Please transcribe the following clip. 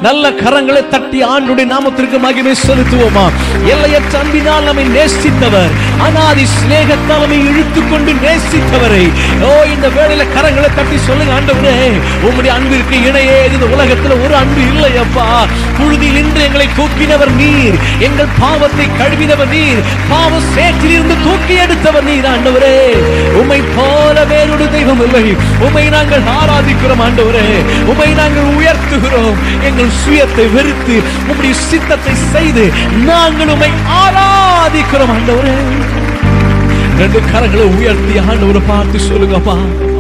நல்ல கரங்களை தட்டி ஆண்டுடைய நாமத்திற்கு மகிமை செலுத்துவோமா? எல்லையற்ற அன்பினால் நம்மை நேசித்தவர், அனாதி சிநேகத்தால் நம்மை இழுத்துக் கொண்டு நேசித்தவரை இந்த வேளையில கரங்களை தட்டி சொல்லுங்க, ஆண்டவரே உம்முடைய அன்பிற்கு இணையே இந்த உலகத்தில் ஒரு அன்பு இல்லை அப்பா. புழுதியில் இன்று எங்களை தூக்கினவர் நீர், எங்கள் பாவத்தை கழுவினவர் நீர், பாவ சேற்றில் இருந்து தூக்கி எடுத்தவர் நீர். ஆண்டவரே உம்மை போல வேறொரு தெய்வம் இல்லை. உம்மை நாங்கள் ஆராதிக்கிறோம் ஆண்டவரே, உம்மை நாங்கள் உயர்த்துகிறோம். எங்கள் சுயத்தை வெறுத்து உம்முடைய சித்தத்தை செய்து நாங்கள் உம்மை ஆராதிக்கிறோம் ஆண்டவரே. ரெண்டு கரங்களை உயர்த்தி ஆண்டவரை பார்த்து சொல்லுங்கப்பா,